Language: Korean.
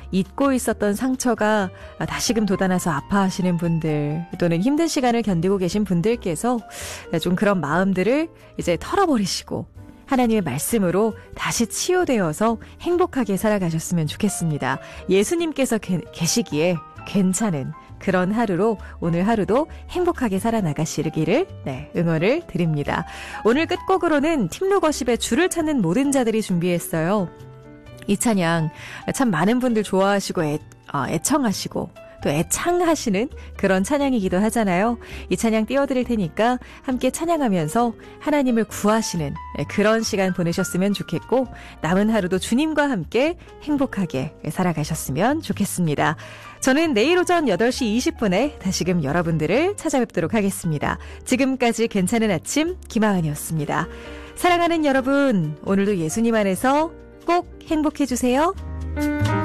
잊고 있었던 상처가 다시금 돋아나서 아파하시는 분들 또는 힘든 시간을 견디고 계신 분들께서 좀 그런 마음들을 이제 털어버리시고 하나님의 말씀으로 다시 치유되어서 행복하게 살아가셨으면 좋겠습니다. 예수님께서 계시기에 괜찮은 그런 하루로 오늘 하루도 행복하게 살아나가시기를 응원을 드립니다. 오늘 끝곡으로는 팀로거십의 주를 찾는 모든 자들이 준비했어요. 이 찬양 참 많은 분들 좋아하시고 애청하시고 또 애창하시는 그런 찬양이기도 하잖아요. 이 찬양 띄워드릴 테니까 함께 찬양하면서 하나님을 구하시는 그런 시간 보내셨으면 좋겠고 남은 하루도 주님과 함께 행복하게 살아가셨으면 좋겠습니다. 저는 내일 오전 8시 20분에 다시금 여러분들을 찾아뵙도록 하겠습니다. 지금까지 괜찮은 아침 김하은이었습니다. 사랑하는 여러분, 오늘도 예수님 안에서 꼭 행복해주세요.